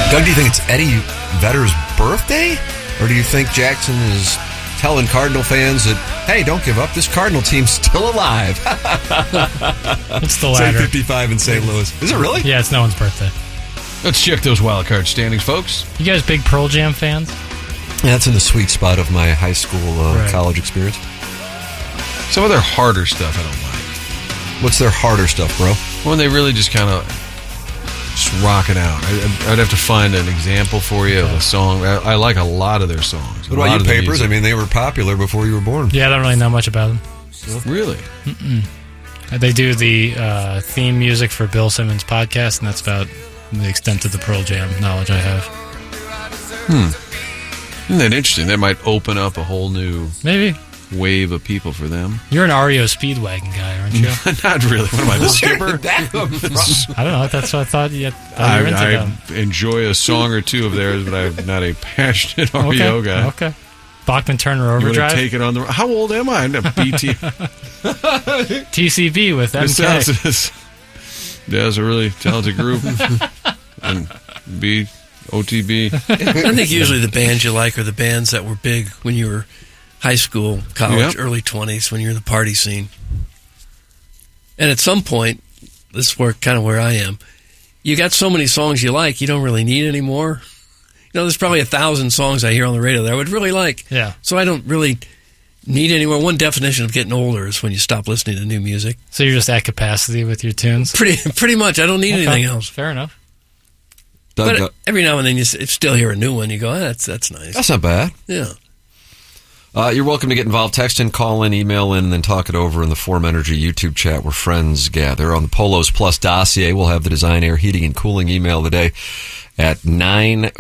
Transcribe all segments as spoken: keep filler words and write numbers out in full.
Doug, do you think it's Eddie Vedder's birthday? Or do you think Jackson is telling Cardinal fans that, hey, don't give up, this Cardinal team's still alive? It's the latter. Say fifty-five in Saint Louis. Is it really? Yeah, it's no one's birthday. Let's check those wild card standings, folks. You guys big Pearl Jam fans? Yeah, that's in the sweet spot of my high school uh, Right. college experience. Some of their harder stuff I don't like. What's their harder stuff, bro? When they really just kind of just rock it out. I, I'd have to find an example for you of a song. I, I like a lot of their songs. What about you, Papers? I mean, they were popular before you were born. Yeah, I don't really know much about them. Really? Mm-mm. They do the uh, theme music for Bill Simmons' podcast, and that's about the extent of the Pearl Jam knowledge I have. Hmm. Isn't that interesting? That might open up a whole new Maybe. wave of people for them. You're an R E O Speedwagon guy, aren't you? Not really. What am I, the skipper? That come from? I don't know. That's what I thought you, thought you I, were into I them. enjoy a song or two of theirs, but I'm not a passionate R E O Okay. guy. Okay. Bachman Turner You want to Overdrive. take it on the... How old am I? I'm a B T. T C B with M This K. sounds... This, that's a really talented group. And B, O T B. I think usually the bands you like are the bands that were big when you were high school, college, Yep. early twenties, when you're in the party scene. And at some point, this is where kind of where I am, you got so many songs you like, you don't really need any more. You know, there's probably a thousand songs I hear on the radio that I would really like. Yeah. So I don't really need any more. One definition of getting older is when you stop listening to new music. So you're just at capacity with your tunes? Pretty pretty much. I don't need Okay. anything else. Fair enough. Doug, But uh, every now and then you s- still hear a new one. You go, oh, that's that's nice. that's not bad. Yeah. Uh, you're welcome to get involved. Text in, call in, email in, and then talk it over in the Form Energy YouTube chat where friends gather. On the Polos Plus dossier, we'll have the Design, Air, Heating, and Cooling email today at nine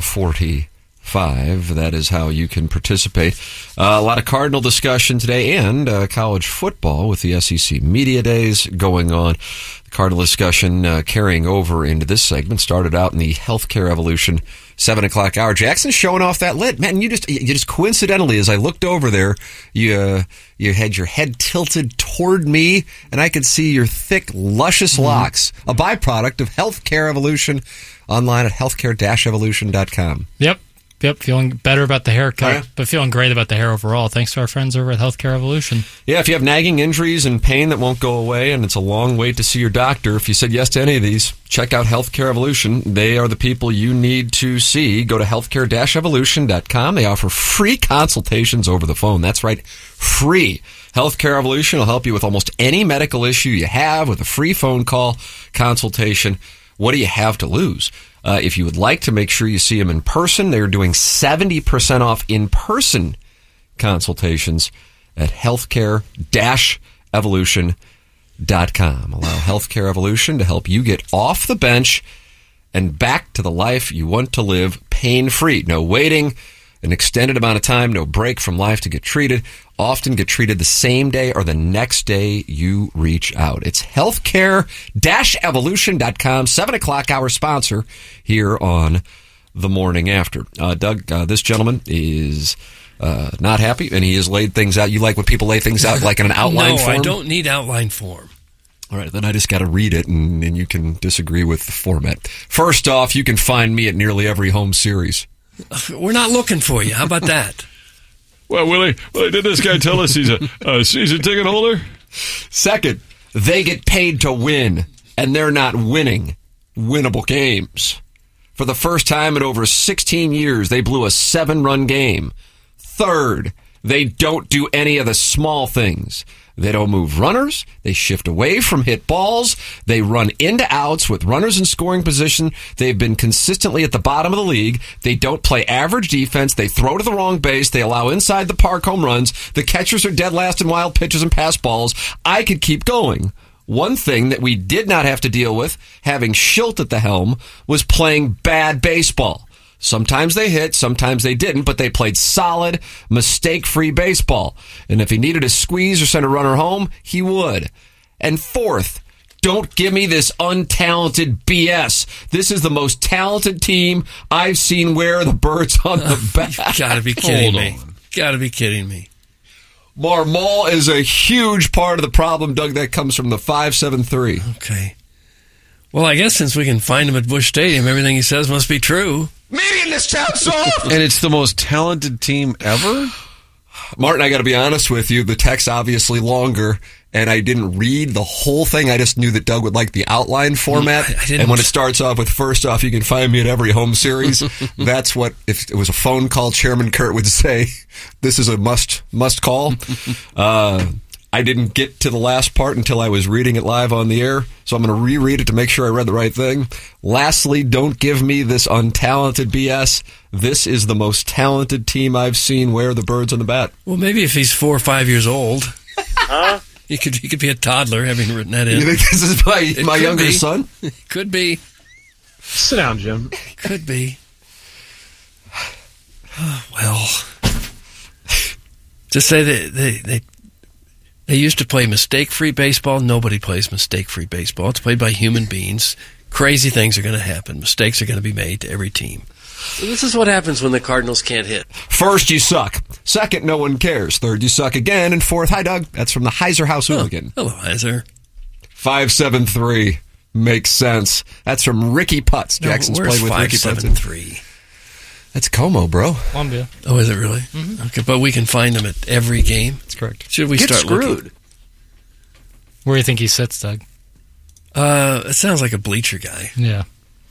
forty-five. That is how you can participate. Uh, a lot of Cardinal discussion today and uh, college football with the S E C Media Days going on. The Cardinal discussion uh, carrying over into this segment started out in the Healthcare Evolution seven o'clock hour. Jackson's showing off that lid. Man, you just you just coincidentally, as I looked over there, you uh, you had your head tilted toward me, and I could see your thick, luscious Mm-hmm. locks, a byproduct of Healthcare Evolution, online at healthcare dash evolution dot com. Yep. Yep. Feeling better about the haircut, Oh, yeah? but feeling great about the hair overall. Thanks to our friends over at Healthcare Evolution. Yeah, if you have nagging injuries and pain that won't go away, and it's a long wait to see your doctor, if you said yes to any of these, check out Healthcare Evolution. They are the people you need to see. Go to healthcare dash evolution dot com. They offer free consultations over the phone. That's right, free. Healthcare Evolution will help you with almost any medical issue you have with a free phone call consultation. What do you have to lose? Uh, if you would like to make sure you see them in person, they're doing seventy percent off in-person consultations at healthcare dash evolution dot com. Allow Healthcare Evolution to help you get off the bench and back to the life you want to live pain-free. No waiting, an extended amount of time, no break from life to get treated. Often get treated the same day or the next day you reach out. It's healthcare dash evolution dot com, seven o'clock hour sponsor here on The Morning After. Uh, Doug, uh, this gentleman is uh, not happy, and he has laid things out. You like when people lay things out like in an outline no, form? I don't need outline form. All right, then I just got to read it, and, and you can disagree with the format. First off, you can find me at nearly every home series. We're not looking for you. How about that? Well, Willie, Willie, did this guy tell us he's a, a season ticket holder? Second, they get paid to win, and they're not winning winnable games. For the first time in over sixteen years, they blew a seven-run game. Third, they don't do any of the small things. They don't move runners. They shift away from hit balls. They run into outs with runners in scoring position. They've been consistently at the bottom of the league. They don't play average defense. They throw to the wrong base. They allow inside the park home runs. The catchers are dead last in wild pitches and pass balls. I could keep going. One thing that we did not have to deal with, having Schilt at the helm, was playing bad baseball. Sometimes they hit, sometimes they didn't, but they played solid, mistake-free baseball. And if he needed to squeeze or send a runner home, he would. And fourth, don't give me this untalented B S. This is the most talented team I've seen wear the birds on the back. You gotta be kidding Hold me. on. Gotta be kidding me. Marmol is a huge part of the problem, Doug. That comes from the five seven three. Okay. Well, I guess since we can find him at Busch Stadium, everything he says must be true. Media in this town soft. And it's the most talented team ever? Martin, I got to be honest with you. The text's obviously longer, and I didn't read the whole thing. I just knew that Doug would like the outline format. I, I didn't. And when it starts off with, first off, you can find me at every home series. That's what, if it was a phone call, Chairman Kurt would say, this is a must must call. Uh, I didn't get to the last part until I was reading it live on the air, so I'm going to reread it to make sure I read the right thing. Lastly, don't give me this untalented B S. This is the most talented team I've seen wear the birds on the bat. Well, maybe if he's four or five years old, Huh? he could he could be a toddler having written that in. You think this is my, It my could younger be. son? Could be. Sit down, Jim. Could be. Well, just say that they, they they used to play mistake-free baseball. Nobody plays mistake-free baseball. It's played by human beings. Crazy things are going to happen. Mistakes are going to be made to every team. So this is what happens when the Cardinals can't hit. First, you suck. Second, no one cares. Third, you suck again. And fourth, hi, Doug. That's from the Heiser House Hooligan. Oh, hello, Heiser. five seven three makes sense. That's from Ricky Putz. No, Jackson's where's played with five Ricky seven Putz. three? That's Como, bro. Columbia. Oh, is it really? Mm-hmm. Okay, but we can find them at every game. That's correct. Should we Get start screwed. looking? Where do you think he sits, Doug? Uh, it sounds like a bleacher guy. Yeah.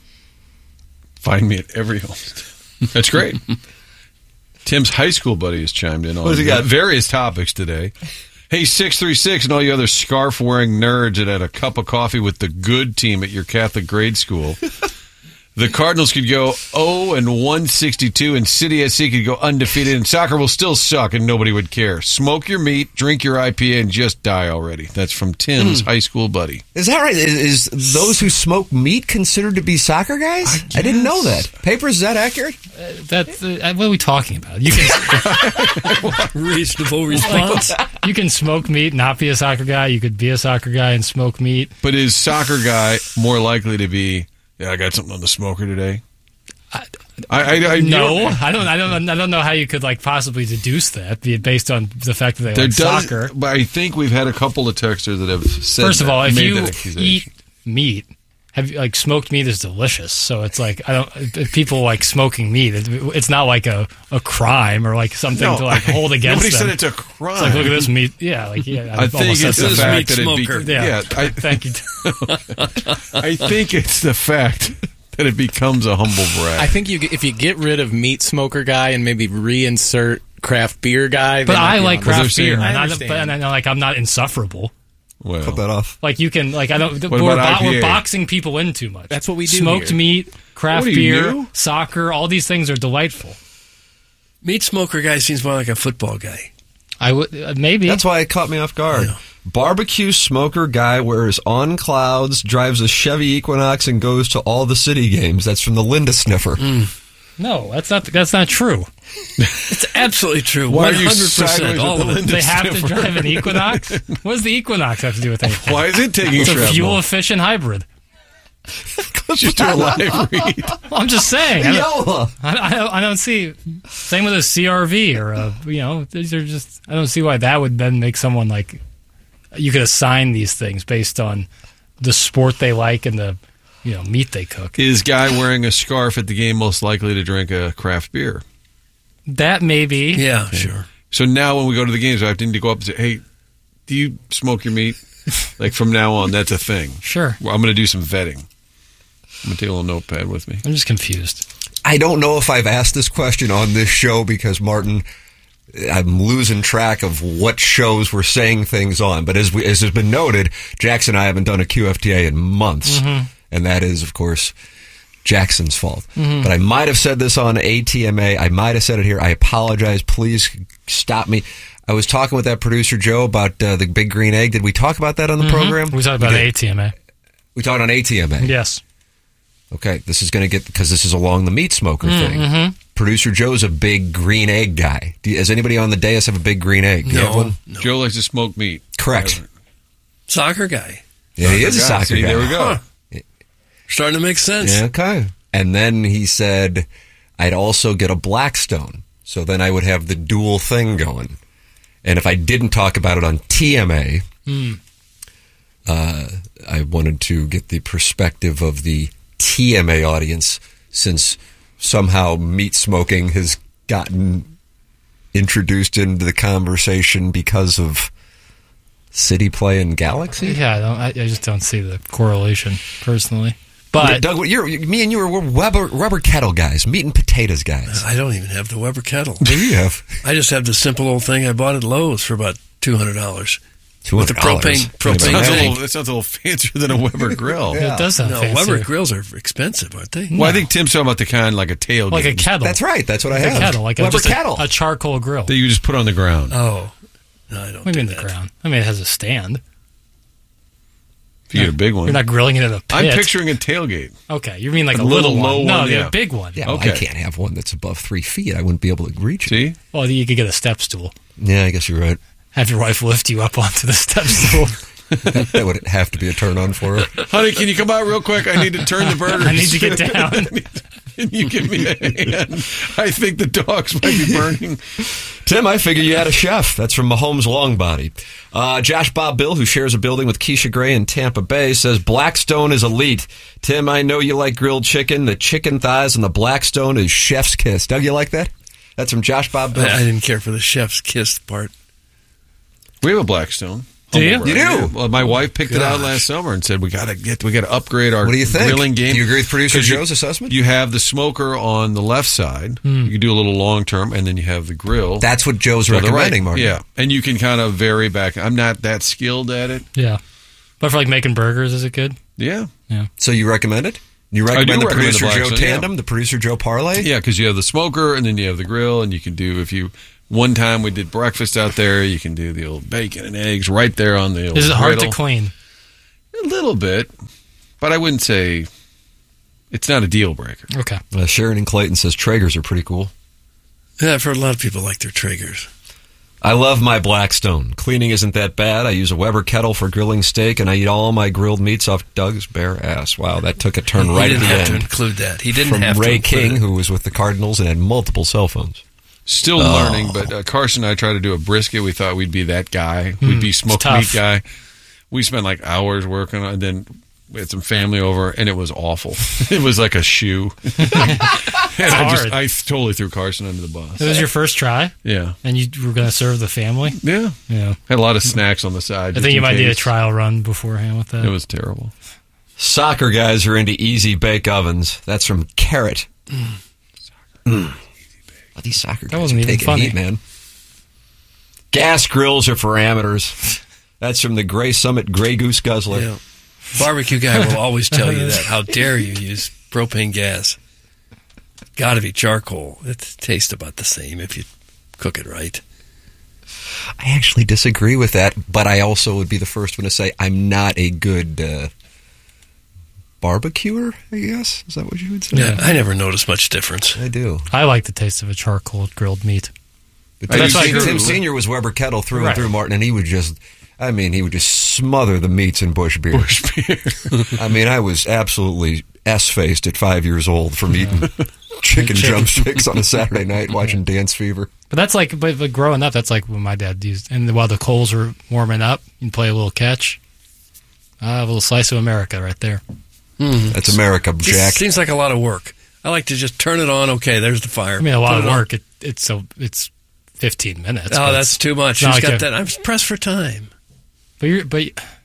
Find me at every home. That's great. Tim's high school buddy has chimed in on What has he got? various topics today. Hey, six three six and all you other scarf-wearing nerds that had a cup of coffee with the good team at your Catholic grade school. The Cardinals could go oh and one sixty-two, and City S C could go undefeated, and soccer will still suck, and nobody would care. Smoke your meat, drink your I P A, and just die already. That's from Tim's high school buddy. Is that right? Is, is those who smoke meat considered to be soccer guys? I, I didn't know that. Papers, is that accurate? Uh, that, uh, what are we talking about? You can Reasonable response. you can smoke meat, not be a soccer guy. You could be a soccer guy and smoke meat. But is soccer guy more likely to be, yeah, I got something on the smoker today? I, I, I No, I don't. I don't. I don't know how you could like possibly deduce that be- based on the fact that they There like does, soccer. but I think we've had a couple of texters that have said. First of that, all, if made you that accusation. eat meat, have you, like smoked meat is delicious. So it's like I don't. If people like smoking meat, it, it's not like a, a crime or like something No, to like hold against nobody them. said it's a It's crime. like look at this meat. Yeah, like yeah. I think it's the this fact meat that it smoker. be, Yeah, yeah. I, thank you. I think it's the fact that it becomes a humble brag. I think you if you get rid of meat smoker guy and maybe reinsert craft beer guy. But then I I'd be like on Well, they're craft saying- beer, I and I, understand. but and I know like I'm not insufferable. well, Cut that off. Like you can like I don't. What we're, about bo- I P A? we're boxing people in too much. That's what we do Smoked here. meat, craft What are you, beer, new? soccer. All these things are delightful. Meat smoker guy seems more like a football guy. I would uh, maybe. That's why it caught me off guard. Barbecue smoker guy wears on clouds, drives a Chevy Equinox, and goes to all the city games. That's from the Linda Sniffer. No, that's not. That's not true. It's absolutely true. Why are One you hundred percent. sideways All with of the it. Linda They have to Sniffer? drive an Equinox. What does the Equinox have to do with anything? Why is it taking It's a shrapnel? fuel efficient hybrid. Just do a live read. Well, I'm just saying. I don't, Yola. I, I don't, I don't see. Same with a C R V or a. You know, these are just. I don't see why that would then make someone like. You could assign these things based on the sport they like and the, you know, meat they cook. Is guy wearing a scarf at the game most likely to drink a craft beer? That may be. Yeah, sure. So now when we go to the games, I need to go up and say, hey, do you smoke your meat? Like from now on, that's a thing. Sure. Well, I'm going to do some vetting. I'm going to take a little notepad with me. I'm just confused. I don't know if I've asked this question on this show because, Martin, I'm losing track of what shows we're saying things on. But as we, as has been noted, Jackson and I haven't done a Q F T A in months. Mm-hmm. And that is, of course, Jackson's fault. Mm-hmm. But I might have said this on A T M A. I might have said it here. I apologize. Please stop me. I was talking with that producer, Joe, about uh, the Big Green Egg. Did we talk about that on the program? We talked about did. A T M A. We talked on A T M A. Yes. Okay, this is going to get, because this is along the meat smoker thing. Mm-hmm. Producer Joe's a big green egg guy. Do you, does anybody on the dais have a big green egg? Do you have No, one? no. Joe likes to smoke meat. Correct. Soccer guy. Yeah, he is a Guy. soccer See, guy. there we go. Huh. Starting to make sense. Yeah, okay. And then he said, I'd also get a Blackstone. So then I would have the dual thing going. And if I didn't talk about it on T M A, Mm. uh, I wanted to get the perspective of the T M A audience, since somehow meat smoking has gotten introduced into the conversation because of City Play and Galaxy. Yeah, I, don't, I, I just don't see the correlation personally. But Doug, you're, me and you are we're rubber, rubber kettle guys, meat and potatoes guys. I don't even have the Weber kettle. What do you have? I just have the simple old thing I bought at Lowe's for about two hundred dollars. Two With the hundred dollars. propane, propane That sounds, a tank. little, that sounds a little fancier than a Weber grill. it does sound No, fancier. Weber grills are expensive, aren't they? Well, I think Tim's talking about the kind like a tailgate. Like a kettle. That's right. That's what I Like have. a kettle, like a, Weber just a, kettle. a charcoal grill. that you just put on the ground. Oh, no, I don't What do do you mean the that. ground? I mean, it has a stand. If you get a big one. You're not grilling it in a pit. I'm picturing a tailgate. Okay, you mean like A a, little, little low one? No, one, the yeah. big one. Yeah, well, Okay. I can't have one that's above three feet. I wouldn't be able to reach it. See? Well, you could get a step stool. Yeah, I guess you're right. Have your wife lift you up onto the step stool. that, that would have to be a turn on for her. Honey, can you come out real quick? I need to turn the burgers. I need to get down. Can you give me a hand? I think the dogs might be burning. Tim, I figure you had a chef. That's from Mahomes Longbody. Uh, Josh Bob Bill, who shares a building with Keisha Gray in Tampa Bay, says Blackstone is elite. Tim, I know you like grilled chicken. The chicken thighs and the Blackstone is chef's kiss. Doug, you like that? That's from Josh Bob Bill. I, I didn't care for the chef's kiss part. We have a Blackstone. Do you? Humble You brag. do? Well, my wife picked it out Gosh. last summer and said we got to get we got to upgrade our What do you think? grilling game. Do you agree with producer 'Cause you- Joe's assessment? You have the smoker on the left side. You can do a little long term, and then you have the grill. That's what Joe's to the recommending, right. Mark. Yeah, and you can kind of vary back. I'm not that skilled at it. Yeah. But for like making burgers, is it good? Yeah, So you recommend it? You I recommend do the recommend the producer Joe Blackstone, yeah. tandem, the producer Joe parlay? yeah, because you have the smoker, and then you have the grill, and you can do if you. One time we did breakfast out there. You can do the old bacon and eggs right there on the old Is it hard griddle. to clean? A little bit, but I wouldn't say it's not a deal breaker. Okay. Uh, Sharon and Clayton says Traegers are pretty cool. Yeah, I've heard a lot of people like their Traegers. I love my Blackstone. Cleaning isn't that bad. I use a Weber kettle for grilling steak, and I eat all my grilled meats off Doug's bare ass. Wow, that took a turn He right at didn't the have end. to include that. He didn't From have to Ray include King, it. who was with the Cardinals and had multiple cell phones. Still Oh. learning, but uh, Carson and I tried to do a brisket. We thought we'd be that guy. We'd be smoked tough. meat guy. We spent like hours working on it. Then we had some family over, and it was awful. It was like a shoe. and I just hard. I totally threw Carson under the bus. It was your first try, Yeah, and you were going to serve the family? yeah. Yeah. Had a lot of snacks on the side. I just think you in might need a case. trial run beforehand with that. It was terrible. Soccer guys are into easy bake ovens. That's from Carrot. Mm. Oh, these soccer guys wasn't are even taking funny. heat, man. Gas grills are for amateurs. That's from the Gray Summit Gray Goose Guzzler. Yeah. Barbecue guy will always tell you that. How dare you use propane gas? Got to be charcoal. It tastes about the same if you cook it right. I actually disagree with that, but I also would be the first one to say I'm not a good uh, barbecuer, I guess. Is that what you would say? Yeah, I never noticed much difference. I do. I like the taste of a charcoal grilled meat. But I Tim, do why I Tim grew- Senior was Weber Kettle through Right. and through, Martin, and he would just, I mean, he would just smother the meats in Bush beer. Bush beer. I mean, I was absolutely S-faced at five years old from eating chicken drumsticks on a Saturday night watching Dance Fever. But that's like, but, but growing up, that's like what my dad used. And while the coals were warming up, you'd play a little catch. Ah, a little slice of America right there. That's America, Just Jack. seems like a lot of work. I like to just turn it on. Okay, there's the fire. I mean, a lot Put of it on. work. It, it's so it's fifteen minutes. Oh, but that's it's- too much. it's not She's like got a- that. I'm pressed for time. But you're but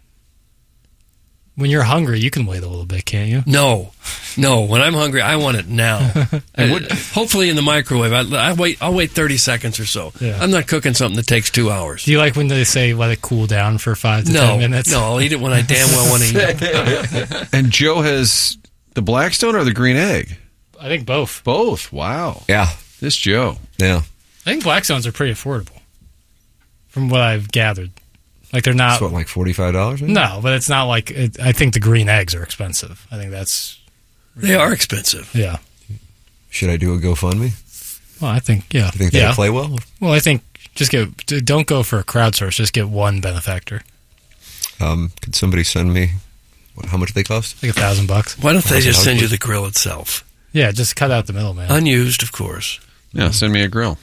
when you're hungry, you can wait a little bit, can't you? No, no. When I'm hungry, I want it now. I, hopefully in the microwave. I, I wait. I'll wait thirty seconds or so. Yeah. I'm not cooking something that takes two hours. Do you like when they say let it cool down for five to No, ten minutes? no. I'll eat it when I damn well want to eat it. And Joe has the Blackstone or the green egg? I think both. Both. Wow. Yeah, This Joe. yeah. I think Blackstones are pretty affordable, from what I've gathered. Like they're not. That's what, like forty-five dollars? No, but it's not like it, I think the green eggs are expensive. I think that's They are expensive. yeah. Should I do a GoFundMe? Well, I think yeah. You think yeah. that'll play well? Well, I think just get don't go for a crowdsource. Just get one benefactor. Um, could somebody send me, what, how much do they cost? Like a thousand bucks. Why don't they How's it- just how's send it- you the grill itself? Yeah, just cut out the middleman. Unused, of course. Yeah, send me a grill.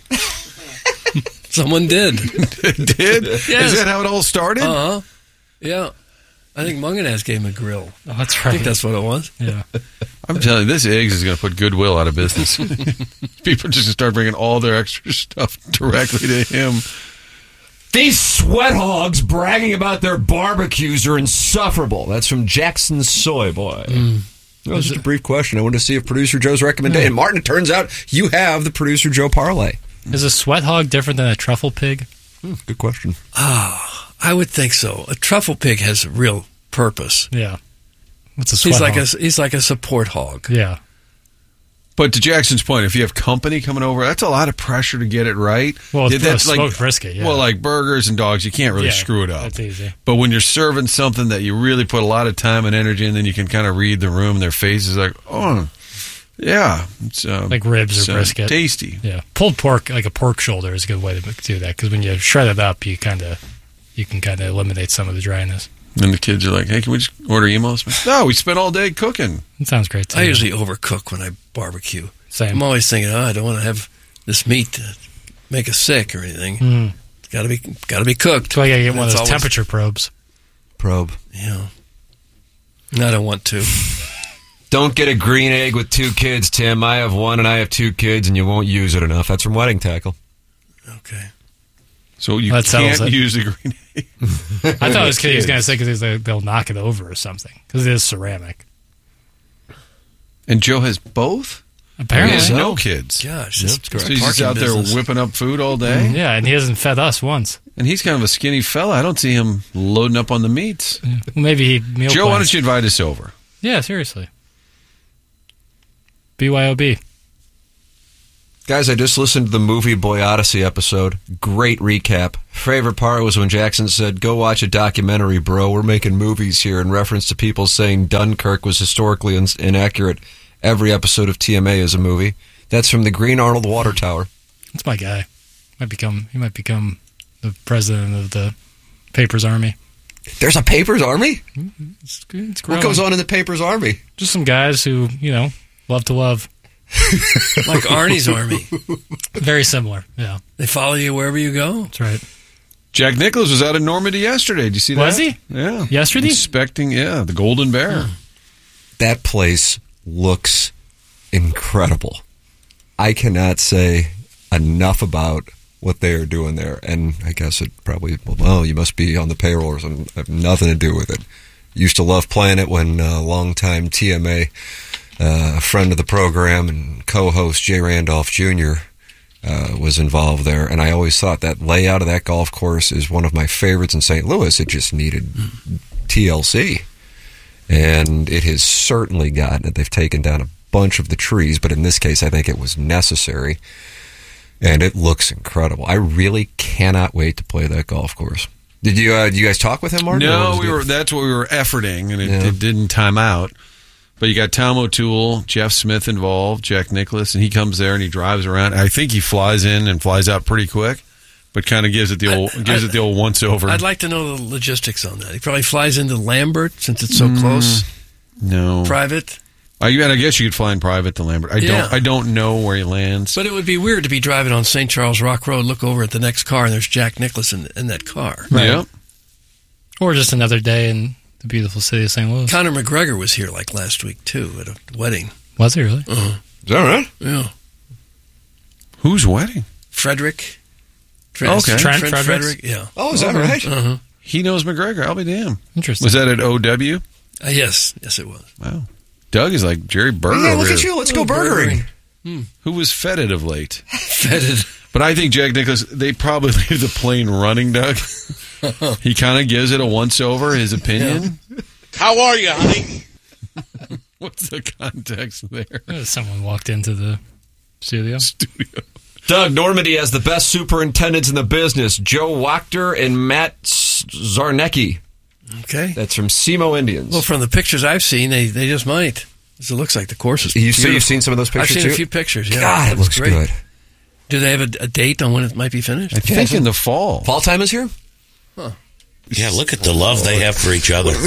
Someone did. Did? Yes. Is that how it all started? Uh huh. Yeah. I think Munganaz gave him a grill. Oh, that's I right. think that's what it was. Yeah. I'm telling you, this eggs is going to put Goodwill out of business. People just gonna start bringing all their extra stuff directly to him. These sweat hogs bragging about their barbecues are insufferable. That's from Jackson Soy Boy. Mm. That was just a brief question. I wanted to see if Producer Joe's recommendation. And Martin, it turns out you have the Producer Joe parlay. Is a sweat hog different than a truffle pig? Hmm, good question. Ah, I would think so. A truffle pig has a real purpose. Yeah. What's a sweat he's like hog? a he's like a support hog. Yeah. But to Jackson's point, if you have company coming over, that's a lot of pressure to get it right. Well, it's that's a smoked brisket, yeah. Well, like burgers and dogs, you can't really Yeah, screw it up. that's easy. But when you're serving something that you really put a lot of time and energy in, then you can kind of read the room. Their faces like, oh, yeah, it's uh, Like ribs or it's, uh, brisket. tasty. Yeah. Pulled pork, like a pork shoulder, is a good way to do that because when you shred it up, you kind of you can kind of eliminate some of the dryness. And the kids are like, hey, can we just order emos? No, we spent all day cooking. It sounds great too. I usually overcook when I barbecue. Same. I'm always thinking, oh, I don't want to have this meat to make us sick or anything. Mm. It's got to be got to be cooked. So I gotta get And one of it's those always- temperature probes. Probe. Yeah. I don't want to. Don't get a green egg with two kids, Tim. I have one and I have two kids, and you won't use it enough. That's from Wedding Tackle. Okay. So you That settles can't it. use the green egg. I thought it was he was going to say because they'll knock it over or something because it is ceramic. And Joe has both? Apparently. He has so. no kids. Gosh, Yep, this that's correct. So he's just parking out there business. whipping up food all day? Yeah, and he hasn't fed us once. And he's kind of a skinny fella. I don't see him loading up on the meats. Well, maybe he meal Joe, why plans. don't you invite us over? Yeah, seriously. B Y O B. Guys, I just listened to the Movie Boy Odyssey episode. Great recap. Favorite part was when Jackson said, go watch a documentary, bro. We're making movies here, in reference to people saying Dunkirk was historically in- inaccurate. Every episode of T M A is a movie. That's from the Green Arnold Water Tower. That's my guy. Might become he might become the president of the Papers Army. There's a Papers Army? It's, it's What growing. goes on in the Papers Army? Just some guys who, you know, love to love. Like Arnie's Army. Very similar. Yeah, They follow you wherever you go. that's right. Jack Nicklaus was out in Normandy yesterday. Did you see that? Was he? Yeah. Yesterday? Inspecting, yeah, the Golden Bear. That place looks incredible. I cannot say enough about what they are doing there. And I guess it probably, well, you must be on the payroll or something. I have nothing to do with it. Used to love playing it when a uh, longtime T M A, uh, a friend of the program and co-host Jay Randolph Junior Uh, was involved there. And I always thought that layout of that golf course is one of my favorites in Saint Louis. It just needed T L C. And it has certainly gotten it. They've taken down a bunch of the trees, but in this case, I think it was necessary. And it looks incredible. I really cannot wait to play that golf course. Did you uh, did you guys talk with him, Martin? Or No, was we it- were. That's what we were efforting, and it, Yeah. it didn't time out. But you got Tom O'Toole, Jeff Smith involved, Jack Nicklaus, and he comes there and he drives around. I think he flies in and flies out pretty quick, but kind of gives it the old gives I- it the old once over. I'd like to know the logistics on that. He probably flies into Lambert since it's so Mm. close. no, Private. I, I guess you could fly in private to Lambert. I Yeah. don't. I don't know where he lands. But it would be weird to be driving on Saint Charles Rock Road, look over at the next car, and there's Jack Nicklaus in, in that car. Yeah. Or just another day in the beautiful city of Saint Louis. Conor McGregor was here like last week, too, at a wedding. Was he really? Uh-huh. Is that right? Yeah. Whose wedding? Frederick. Okay. Trent Fred Fredericks? Frederick, yeah. Oh, is that right? Uh-huh. He knows McGregor. I'll be damned. Interesting. Was that at O W? Uh, yes, yes, it was. Wow. Doug is like Jerry Burger. Yeah, over look at here. you. Let's go Oh, burgering. burgering. Who was feted of late? Fetid. But I think Jack Nicklaus, they probably leave the plane running, Doug. He kind of gives it a once over, his opinion. How are you, honey? What's the context there? Uh, Someone walked into the studio. Studio. Doug, Normandy has the best superintendents in the business, Joe Wachter and Matt S- Zarnecki. Okay. That's from Semo Indians. Well, from the pictures I've seen, they, they just might. 'Cause it looks like the course is you, so beautiful. you've seen some of those I've pictures seen too? a few pictures, yeah. God, it looks looks great. good. Do they have a, a date on when it might be finished? I think in the fall. Fall time is here? Yeah, look at the love they have for each other.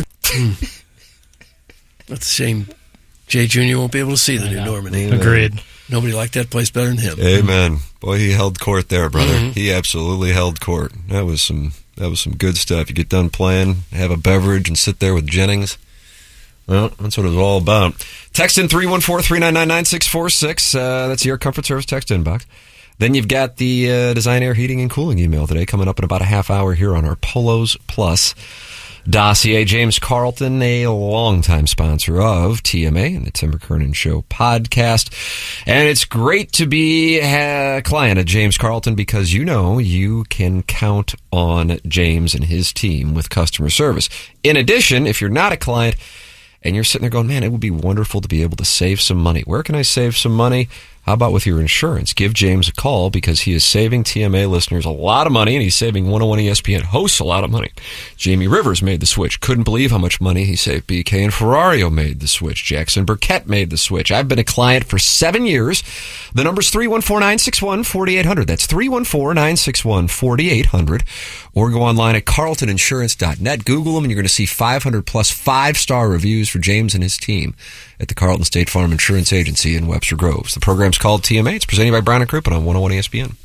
That's a shame. Jay Junior won't be able to see the new Normandy. Agreed. Nobody liked that place better than him. Amen. Boy, he held court there, brother. He absolutely held court. That was some That was some good stuff. You get done playing, have a beverage, and sit there with Jennings. Well, that's what it was all about. Text in three one four, three nine nine, nine six four six. Uh, that's the Air Comfort Service text inbox. Then you've got the uh, Design Air Heating and Cooling email today coming up in about a half hour here on our Polos Plus dossier. James Carlton, a longtime sponsor of T M A and the Tim McKernan Show podcast. And it's great to be a client of James Carlton because you know you can count on James and his team with customer service. In addition, if you're not a client and you're sitting there going, man, it would be wonderful to be able to save some money. Where can I save some money? How about with your insurance? Give James a call because he is saving T M A listeners a lot of money, and he's saving one oh one E S P N hosts a lot of money. Jamie Rivers made the switch. Couldn't believe how much money he saved. B K and Ferrario made the switch. Jackson Burkett made the switch. I've been a client for seven years. The number's three one four, nine six one, four eight zero zero. That's three one four, nine six one, four eight zero zero. Or go online at carlton insurance dot net. Google them, and you're going to see five hundred plus five-star reviews for James and his team at the Carlton State Farm Insurance Agency in Webster Groves. The program's called T M A. It's presented by Brown and Crouppen on one oh one E S P N.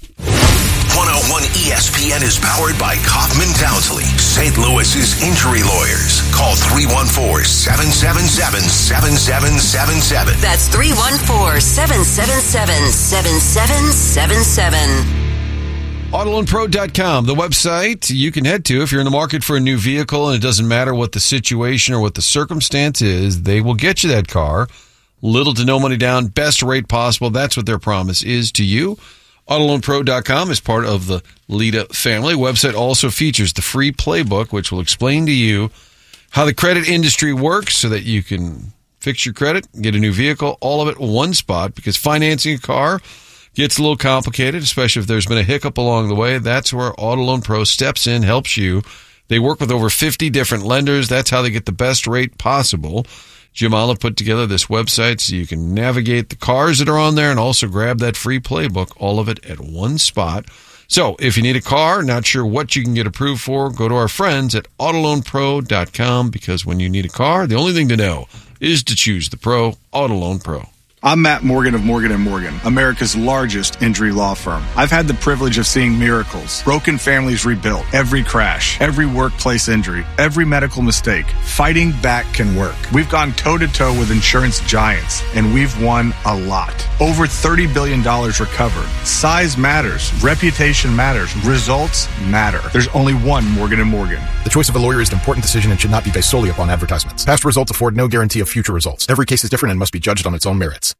one oh one E S P N is powered by Kaufman Townsley, Saint Louis's injury lawyers. Call three one four, seven seven seven, seven seven seven seven. That's three one four, seven seven seven, seven seven seven seven. auto loan pro dot com, the website you can head to if you're in the market for a new vehicle, and it doesn't matter what the situation or what the circumstance is, they will get you that car. Little to no money down, best rate possible. That's what their promise is to you. auto loan pro dot com is part of the Lita family. Website also features the free playbook, which will explain to you how the credit industry works so that you can fix your credit, get a new vehicle, all of it in one spot, because financing a car gets a little complicated, especially if there's been a hiccup along the way. That's where Auto Loan Pro steps in, helps you. They work with over fifty different lenders. That's how they get the best rate possible. Jim Olive put together this website so you can navigate the cars that are on there and also grab that free playbook, all of it at one spot. So if you need a car, not sure what you can get approved for, go to our friends at auto loan pro dot com, because when you need a car, the only thing to know is to choose the pro, Auto Loan Pro. I'm Matt Morgan of Morgan and Morgan, America's largest injury law firm. I've had the privilege of seeing miracles, broken families rebuilt, every crash, every workplace injury, every medical mistake. Fighting back can work. We've gone toe-to-toe with insurance giants, and we've won a lot. Over thirty billion dollars recovered. Size matters. Reputation matters. Results matter. There's only one Morgan and Morgan. The choice of a lawyer is an important decision and should not be based solely upon advertisements. Past results afford no guarantee of future results. Every case is different and must be judged on its own merits.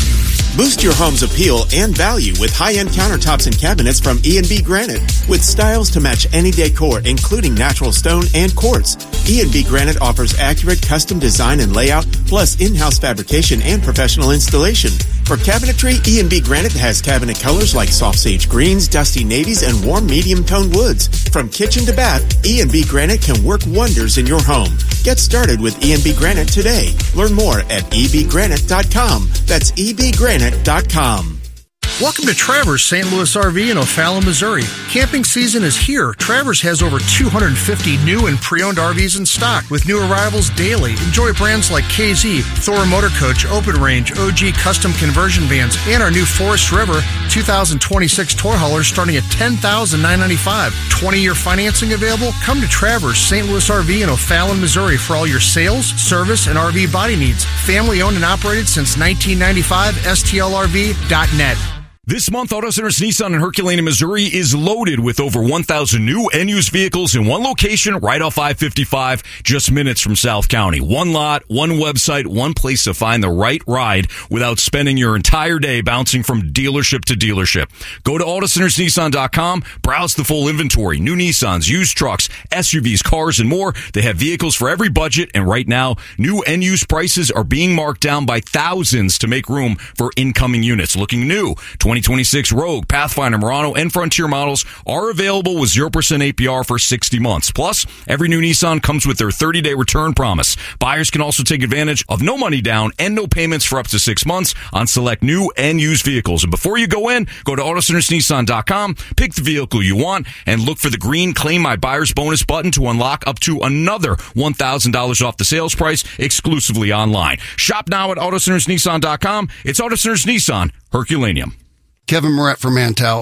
Boost your home's appeal and value with high-end countertops and cabinets from E and B Granite. With styles to match any decor, including natural stone and quartz, E and B Granite offers accurate custom design and layout, plus in-house fabrication and professional installation. For cabinetry, E and B Granite has cabinet colors like soft sage greens, dusty navies, and warm medium-toned woods. From kitchen to bath, E and B Granite can work wonders in your home. Get started with E and B Granite today. Learn more at e b granite dot com. That's e b granite dot com. Welcome to Travers Saint Louis R V in O'Fallon, Missouri. Camping season is here. Travers has over two hundred fifty new and pre-owned R Vs in stock with new arrivals daily. Enjoy brands like K Z, Thor Motor Coach, Open Range, O G Custom Conversion Vans, and our new Forest River two thousand twenty-six tour haulers starting at ten thousand nine hundred ninety-five dollars. twenty-year financing available? Come to Travers Saint Louis R V in O'Fallon, Missouri for all your sales, service, and R V body needs. Family owned and operated since nineteen ninety-five. S T L R V dot net. This month, Auto Centers Nissan in Herculaneum, Missouri is loaded with over one thousand new and used vehicles in one location right off I fifty-five, just minutes from South County. One lot, one website, one place to find the right ride without spending your entire day bouncing from dealership to dealership. Go to auto centers nissan dot com, browse the full inventory, new Nissans, used trucks, S U Vs, cars, and more. They have vehicles for every budget, and right now, new and used prices are being marked down by thousands to make room for incoming units. Looking new, twenty twenty-six Rogue, Pathfinder, Murano, and Frontier models are available with zero percent A P R for sixty months. Plus, every new Nissan comes with their thirty-day return promise. Buyers can also take advantage of no money down and no payments for up to six months on select new and used vehicles. And before you go in, go to auto centers nissan dot com, pick the vehicle you want, and look for the green Claim My Buyer's Bonus button to unlock up to another one thousand dollars off the sales price exclusively online. Shop now at auto centers nissan dot com. It's Auto Centers Nissan, Herculaneum. Kevin Moret for Mentality.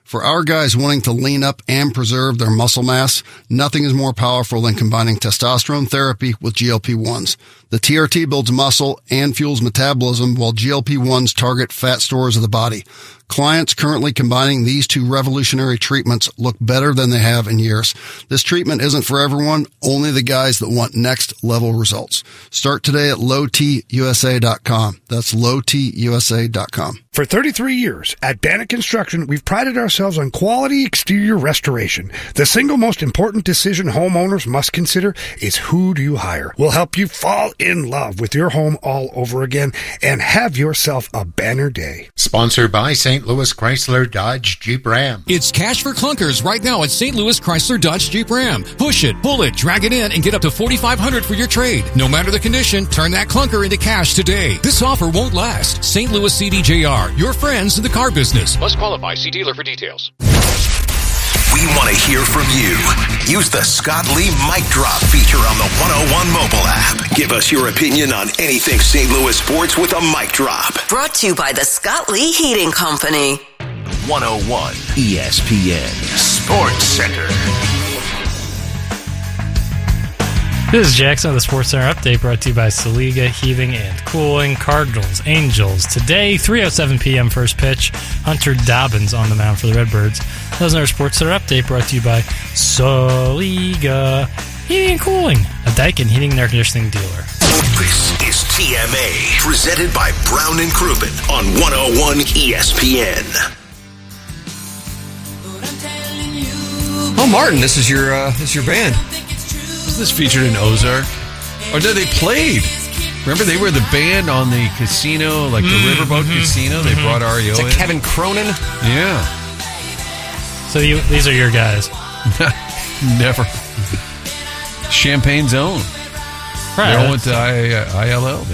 For our guys wanting to lean up and preserve their muscle mass, nothing is more powerful than combining testosterone therapy with G L P ones. The T R T builds muscle and fuels metabolism, while G L P ones target fat stores of the body. Clients currently combining these two revolutionary treatments look better than they have in years. This treatment isn't for everyone, only the guys that want next level results. Start today at low t u s a dot com. That's low t u s a dot com. For thirty-three years, at Bannock Construction, we've prided ourselves on quality exterior restoration. The single most important decision homeowners must consider is who do you hire. We'll help you fall in love with your home all over again and have yourself a banner day. Sponsored by Saint Louis Chrysler Dodge Jeep Ram. It's cash for clunkers right now at Saint Louis Chrysler Dodge Jeep Ram. Push it, pull it, drag it in, and get up to forty-five hundred dollars for your trade. No matter the condition, turn that clunker into cash today. This offer won't last. Saint Louis C D J R, your friends in the car business. Must qualify. See dealer for details. We want to hear from you. Use the Scott Lee Mic Drop feature on the one oh one mobile app. Give us your opinion on anything Saint Louis sports with a mic drop. Brought to you by the Scott Lee Heating Company. one oh one E S P N Sports Center. This is Jackson with the Sports Center Update, brought to you by Saliga Heating and Cooling. Cardinals, Angels. Today, three oh seven p.m. first pitch. Hunter Dobbins on the mound for the Redbirds. That was our Sports Center Update, brought to you by Saliga Heating and Cooling, a Daikin heating and air conditioning dealer. This is T M A, presented by Brown and Crouppen on one oh one E S P N. Oh, Martin, this is your uh, this is your band. Was this featured in Ozark? Or no, they played. Remember, they were the band on the casino, like the Mm, Riverboat mhm, Casino. They mhm. brought R E O Is in. that Kevin Cronin? Yeah. So you, these are your guys. Never. Champagne's own. Right. They all went to I, I L L.